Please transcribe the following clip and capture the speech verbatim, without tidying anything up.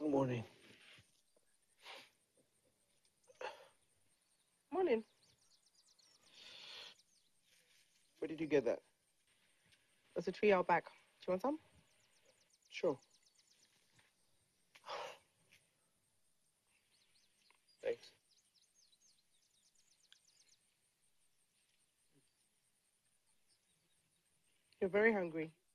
Good morning. Morning. Where did you get that? There's a tree out back. Do you want some? Sure. Thanks. You're very hungry.